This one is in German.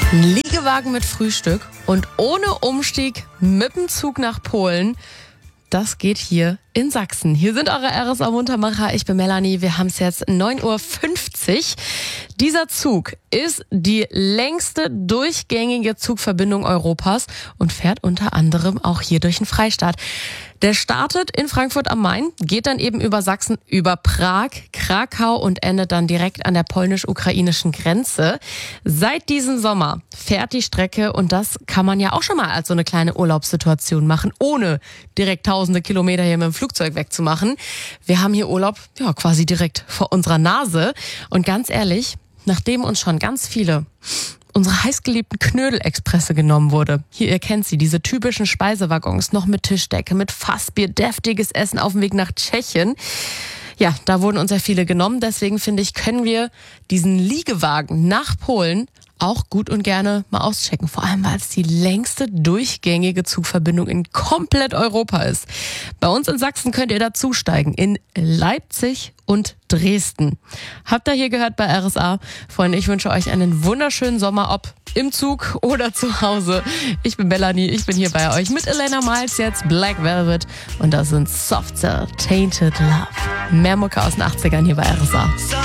Ein Liegewagen mit Frühstück und ohne Umstieg mit dem Zug nach Polen. Das geht hier in Sachsen. Hier sind eure RSA-Muntermacher. Ich bin Melanie. Wir haben es jetzt 9:50 Uhr. Dieser Zug ist die längste durchgängige Zugverbindung Europas und fährt unter anderem auch hier durch den Freistaat. Der startet in Frankfurt am Main, geht dann eben über Sachsen, über Prag, Krakau und endet dann direkt an der polnisch-ukrainischen Grenze. Seit diesem Sommer fährt die Strecke, und das kann man ja auch schon mal als so eine kleine Urlaubssituation machen, ohne direkt tausende Kilometer hier mit dem Flugzeug wegzumachen. Wir haben hier Urlaub, ja, quasi direkt vor unserer Nase. Und ganz ehrlich, nachdem uns schon ganz viele unsere heißgeliebten Knödelexpresse genommen wurde. Hier, ihr kennt sie, diese typischen Speisewaggons, noch mit Tischdecke, mit Fassbier, deftiges Essen auf dem Weg nach Tschechien. Ja, da wurden uns ja viele genommen. Deswegen finde ich, können wir diesen Liegewagen nach Polen auch gut und gerne mal auschecken. Vor allem, weil es die längste durchgängige Zugverbindung in komplett Europa ist. Bei uns in Sachsen könnt ihr dazusteigen. In Leipzig und Dresden. Habt ihr hier gehört bei RSA? Freunde, ich wünsche euch einen wunderschönen Sommer, ob im Zug oder zu Hause. Ich bin Melanie, ich bin hier bei euch mit Elena Miles, jetzt Black Velvet. Und das sind Soft Cell, Tainted Love. Mehr Mucke aus den 80ern hier bei RSA.